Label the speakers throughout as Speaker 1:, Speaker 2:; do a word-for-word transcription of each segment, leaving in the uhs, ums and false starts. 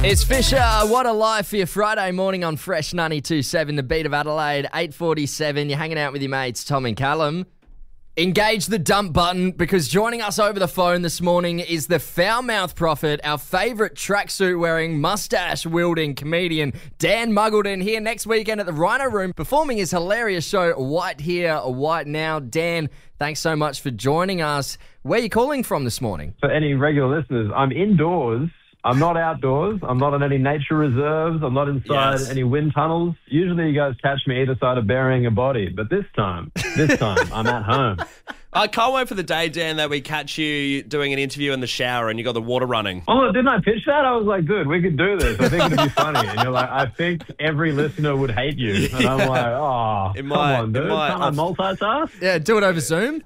Speaker 1: It's Fisher. What a life for your Friday morning on Fresh ninety-two point seven, the beat of Adelaide, eight forty-seven. You're hanging out with your mates, Tom and Callum. Engage the dump button, because joining us over the phone this morning is the foul mouth prophet, our favourite tracksuit wearing, mustache wielding comedian, Dan Muggleton, here next weekend at the Rhino Room, performing his hilarious show, White Here, White Now. Dan, thanks so much for joining us. Where are you calling from this morning?
Speaker 2: For any regular listeners, I'm indoors. I'm not outdoors. I'm not on any nature reserves. I'm not inside
Speaker 3: Yes.
Speaker 2: any wind tunnels. Usually you guys catch me either side of burying a body. But this time, this time, I'm at home.
Speaker 3: I can't wait for the day, Dan, that we catch you doing an interview in the shower and you got the water running.
Speaker 2: Oh, didn't I pitch that? I was like, good, we could do this. I think it'd be funny. And you're like, I think every listener would hate you. And I'm like, oh,
Speaker 3: It
Speaker 2: come
Speaker 3: might-
Speaker 2: on,
Speaker 3: it
Speaker 2: dude.
Speaker 3: might.
Speaker 2: Can't I multitask?
Speaker 1: Yeah, do it over Zoom.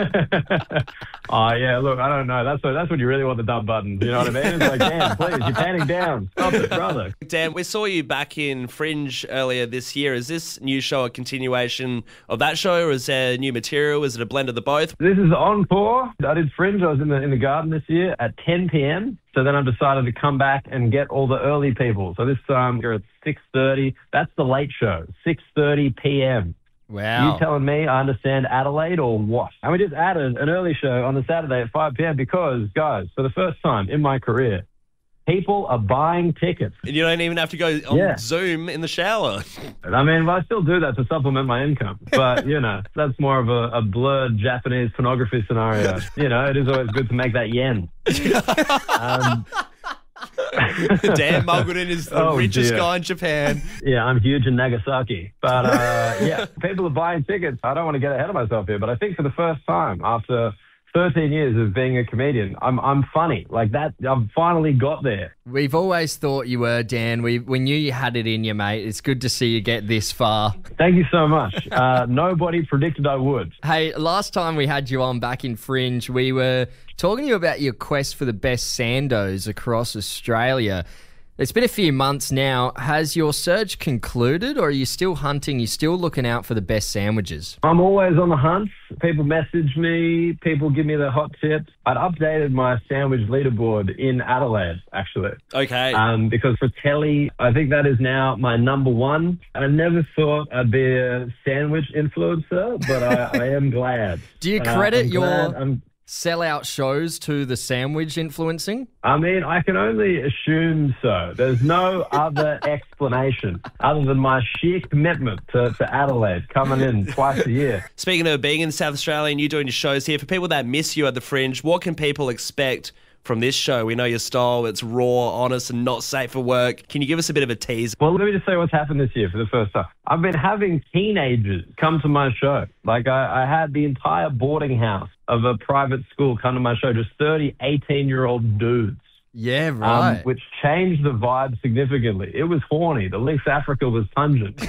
Speaker 2: Oh, yeah, look, I don't know. That's what, that's when you really want the dump button. You know what I mean? It's like, Dan, please, you're panning down. Stop it, brother.
Speaker 3: Dan, we saw you back in Fringe earlier this year. Is this new show a continuation of that show, or is there new material? Is it a blend of the both?
Speaker 2: This is Encore. I did Fringe. I was in the in the garden this year at ten p.m. So then I decided to come back and get all the early people. So this time you're at six thirty. That's the late show, six thirty p.m.
Speaker 1: Wow.
Speaker 2: You telling me I understand Adelaide or what? And we just added an early show on the Saturday at five p.m. because, guys, for the first time in my career, people are buying tickets.
Speaker 3: And you don't even have to go on
Speaker 2: Yeah.
Speaker 3: Zoom in the shower.
Speaker 2: I mean, I still do that to supplement my income. But, you know, that's more of a, a blurred Japanese pornography scenario. You know, it is always good to make that yen. um,
Speaker 3: Dan Muggleton is the
Speaker 2: Oh,
Speaker 3: richest
Speaker 2: dear.
Speaker 3: guy in Japan.
Speaker 2: yeah, I'm huge in Nagasaki. But, uh, yeah, people are buying tickets. I don't want to get ahead of myself here, but I think for the first time after thirteen years of being a comedian, I'm I'm funny. Like that, I've finally got there.
Speaker 1: We've always thought you were, Dan. We, we knew you had it in you, mate. It's good to see you get this far.
Speaker 2: Thank you so much. Uh, nobody predicted I would.
Speaker 1: Hey, last time we had you on back in Fringe, we were talking to you about your quest for the best sandos across Australia. It's been a few months now. Has your search concluded, or are you still hunting? You still looking out for the best sandwiches?
Speaker 2: I'm always on the hunt. People message me. People give me the hot tips. I'd updated my sandwich leaderboard in Adelaide, actually.
Speaker 3: Okay.
Speaker 2: Um, because for telly, I think that is now my number one. I never thought I'd be a sandwich influencer, but I, I am glad.
Speaker 1: Do you
Speaker 2: Uh,
Speaker 1: credit
Speaker 2: I'm
Speaker 1: your
Speaker 2: glad I'm-
Speaker 1: sell-out shows to the sandwich influencing?
Speaker 2: I mean, I can only assume so. There's no other explanation other than my sheer commitment to, to Adelaide coming in twice a year.
Speaker 3: Speaking of being in South Australia and you doing your shows here, for people that miss you at the Fringe, what can people expect from this show? We know your style, it's raw, honest, and not safe for work. Can you give us a bit of a tease?
Speaker 2: Well, let me just say what's happened this year for the first time. I've been having teenagers come to my show. Like, I, I had the entire boarding house of a private school come to my show, just thirty, eighteen-year-old dudes.
Speaker 1: Yeah,
Speaker 2: Um,
Speaker 1: right.
Speaker 2: which changed the vibe significantly. It was horny. The Lynx Africa was pungent.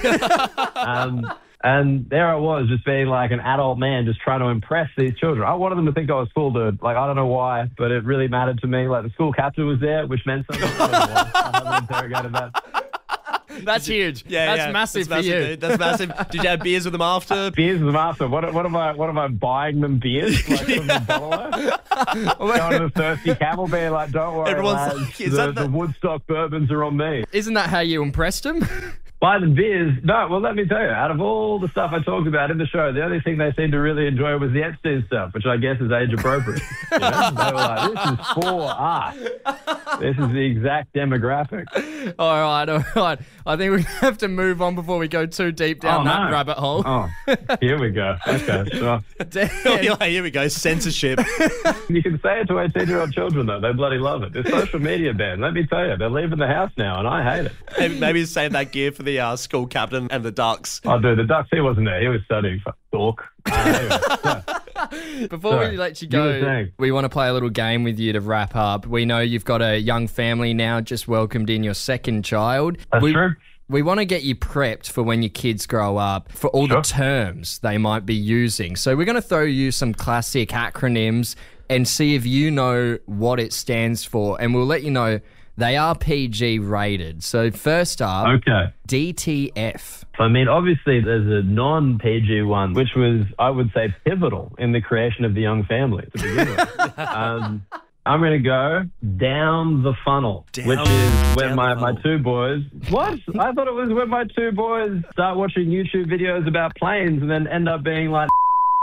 Speaker 2: um, and there I was, just being like an adult man, just trying to impress these children. I wanted them to think I was cool, dude. Like, I don't know why, but it really mattered to me. Like, the school captain was there, which meant something. I don't know why. I haven't interrogated that.
Speaker 1: That's huge.
Speaker 3: Yeah,
Speaker 1: That's
Speaker 3: yeah.
Speaker 1: massive
Speaker 3: That's
Speaker 1: for you.
Speaker 3: dude. That's massive. Did you have beers with them after?
Speaker 2: Beers with them after. What, what am I? What am I buying them beers? Like from the bottle? Going to the thirsty camel, being like, "Don't worry,
Speaker 3: Everyone's
Speaker 2: lads.
Speaker 3: like, is
Speaker 2: the,
Speaker 3: that the-
Speaker 2: the Woodstock bourbons are on me."
Speaker 1: Isn't that how you impressed him?
Speaker 2: Buy the beers. No, well, let me tell you, out of all the stuff I talked about in the show, the only thing they seemed to really enjoy was the Epstein stuff, which I guess is age appropriate. You know? They were like, this is for us. This is the exact demographic.
Speaker 1: All right, all right. I think we have to move on before we go too deep down
Speaker 2: Oh,
Speaker 1: that
Speaker 2: no.
Speaker 1: rabbit hole.
Speaker 2: Oh, here we go. Okay, sure.
Speaker 1: Dan,
Speaker 3: You're like, here we go, censorship.
Speaker 2: You can say it to eighteen-year-old children, though. They bloody love it. It's social media ban. Let me tell you, they're leaving the house now, and I hate it.
Speaker 3: maybe, maybe save that gear for the uh, school captain and the Ducks.
Speaker 2: Oh, dude, the Ducks, he wasn't there. He was studying for dork. Uh, anyway, yeah.
Speaker 1: before
Speaker 2: Sorry,
Speaker 1: we let you
Speaker 2: you were
Speaker 1: go,
Speaker 2: saying.
Speaker 1: we want to play a little game with you to wrap up. We know you've got a young family now, just welcomed in your second child.
Speaker 2: That's
Speaker 1: we,
Speaker 2: true.
Speaker 1: We want to get you prepped for when your kids grow up, for all
Speaker 2: Sure.
Speaker 1: the terms they might be using. So we're going to throw you some classic acronyms and see if you know what it stands for. And we'll let you know they are P G rated. So first up,
Speaker 2: Okay.
Speaker 1: D T F.
Speaker 2: I mean, obviously, there's a non-P G one, which was, I would say, pivotal in the creation of the young family to begin with. um, I'm going to go down the funnel,
Speaker 3: Down-
Speaker 2: which is when
Speaker 3: down
Speaker 2: my,
Speaker 3: the
Speaker 2: my
Speaker 3: funnel.
Speaker 2: two boys... What? I thought it was when my two boys start watching YouTube videos about planes and then end up being like...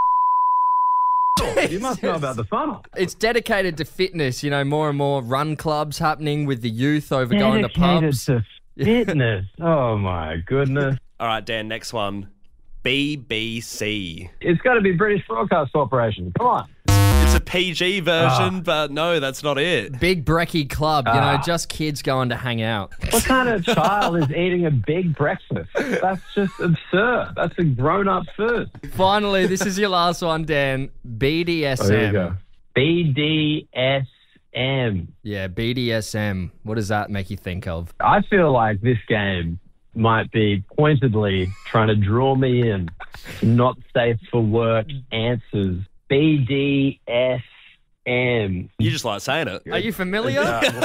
Speaker 2: You must know about the funnel.
Speaker 1: It's dedicated to fitness, you know, more and more run clubs happening with the youth over going to
Speaker 2: Dedicated
Speaker 1: pubs.
Speaker 2: to fitness. Oh, my goodness.
Speaker 3: All right, Dan, next one. B B C.
Speaker 2: It's got to be British Broadcast Corporation. Come on.
Speaker 3: It's a P G version,
Speaker 2: Ah.
Speaker 3: but no, that's not it.
Speaker 1: Big brekkie club, you know,
Speaker 2: Ah.
Speaker 1: just kids going to hang out.
Speaker 2: What kind of child is eating a big breakfast? That's just absurd. That's a grown-up food.
Speaker 1: Finally, this is your last one, Dan. B D S M.
Speaker 2: Oh, here you go. B D S M.
Speaker 1: Yeah, B D S M. What does that make you think of?
Speaker 2: I feel like this game might be pointedly trying to draw me in to not safe for work answers. B D S M.
Speaker 3: You just like saying it.
Speaker 1: Are you familiar?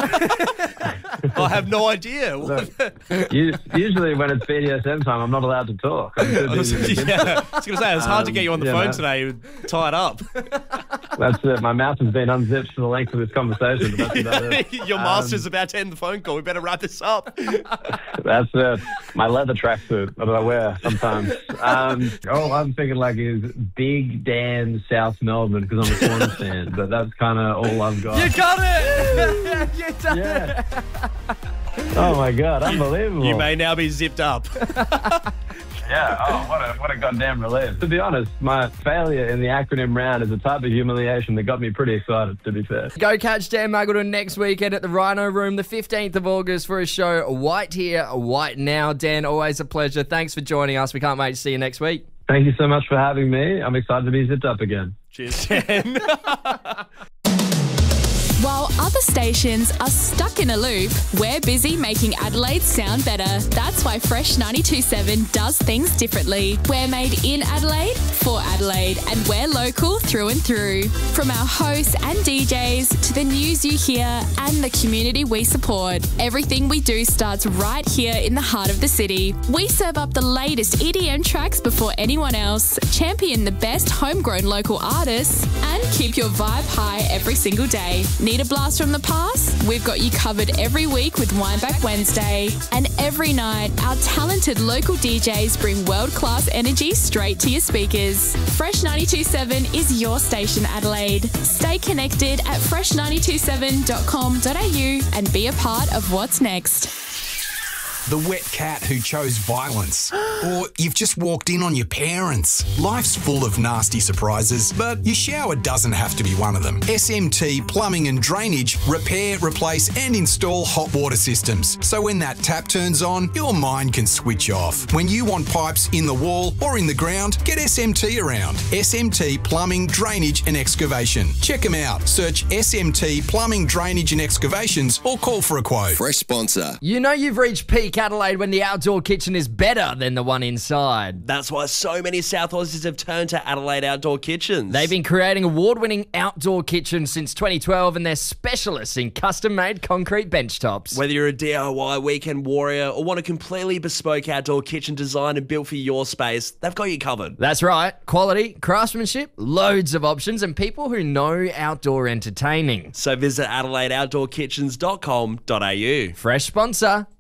Speaker 3: I have no idea. What the-
Speaker 2: U- Usually when it's B D S M time, I'm not allowed to talk. I'm too
Speaker 3: I was,
Speaker 2: busy.
Speaker 3: yeah, I was going to say, it's hard to
Speaker 2: Um,
Speaker 3: get you on the
Speaker 2: yeah,
Speaker 3: phone
Speaker 2: man.
Speaker 3: today. You're tied up.
Speaker 2: That's it. My mouth has been unzipped for the length of this conversation. But that's about it.
Speaker 3: Your master's about to end the phone call. We better wrap this up.
Speaker 2: That's it. My leather tracksuit that I wear sometimes. Um, all I'm thinking like is Big Dan South Melbourne because I'm a Swans fan, but that's kind of all I've got.
Speaker 1: You got it! you done it!
Speaker 2: Yeah. Oh my God, unbelievable.
Speaker 3: You may now be zipped up.
Speaker 2: Yeah, oh, what a, what a goddamn relief. To be honest, my failure in the acronym round is a type of humiliation that got me pretty excited, to be fair.
Speaker 1: Go catch Dan Muggleton next weekend at the Rhino Room, the fifteenth of August, for his show White Here, White Now. Dan, always a pleasure. Thanks for joining us. We can't wait to see you next week.
Speaker 2: Thank you so much for having me. I'm excited to be zipped up again.
Speaker 3: Cheers, Dan.
Speaker 4: While other stations are stuck in a loop, we're busy making Adelaide sound better. That's why Fresh ninety-two point seven does things differently. We're made in Adelaide, for Adelaide, and we're local through and through. From our hosts and D Js to the news you hear and the community we support, everything we do starts right here in the heart of the city. We serve up the latest E D M tracks before anyone else, champion the best homegrown local artists, and keep your vibe high every single day. Need a blast from the past? We've got you covered every week with Wineback Wednesday. And every night, our talented local D Js bring world-class energy straight to your speakers. Fresh ninety-two point seven is your station, Adelaide. Stay connected at fresh nine two seven dot com dot a u and be a part of what's next.
Speaker 5: The wet cat who chose violence. Or you've just walked in on your parents. Life's full of nasty surprises, but your shower doesn't have to be one of them. S M T Plumbing and Drainage repair, replace and install hot water systems. So when that tap turns on, your mind can switch off. When you want pipes in the wall or in the ground, get S M T around. S M T Plumbing, Drainage and Excavation. Check them out. Search S M T Plumbing, Drainage and Excavations or call for a quote.
Speaker 6: Fresh sponsor.
Speaker 1: You know you've reached peak Adelaide when the outdoor kitchen is better than the one inside.
Speaker 3: That's why so many South Aussies have turned to Adelaide Outdoor Kitchens.
Speaker 1: They've been creating award-winning outdoor kitchens since twenty twelve, and they're specialists in custom-made concrete benchtops.
Speaker 3: Whether you're a D I Y weekend warrior or want a completely bespoke outdoor kitchen designed and built for your space, they've got you covered.
Speaker 1: That's right. Quality, craftsmanship, loads of options, and people who know outdoor entertaining.
Speaker 3: So visit adelaide outdoor kitchens dot com dot a u.
Speaker 1: Fresh sponsor.